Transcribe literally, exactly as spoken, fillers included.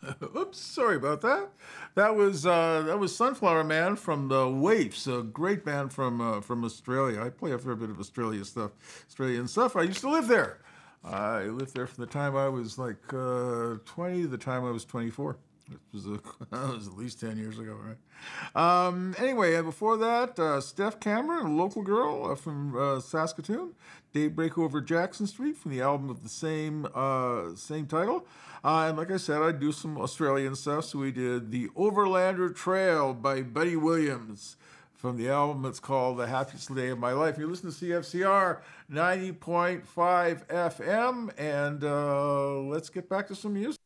Oops, sorry about that. That was uh, that was Sunflower Man from the Waifs, a great band from uh, from Australia. I play a fair bit of Australia stuff, Australian stuff. I used to live there. I lived there from the time I was like uh, twenty to the time I was twenty-four. It was, a, that was at least ten years ago, right? Um, anyway, and before that, uh, Steph Cameron, a local girl uh, from uh, Saskatoon, Daybreak Over Jackson Street from the album of the same uh, same title. Uh, and like I said, I do some Australian stuff, so we did The Overlander Trail by Buddy Williams from the album that's called The Happiest Day of My Life. You listen to C F C R ninety point five F M, and uh, let's get back to some music.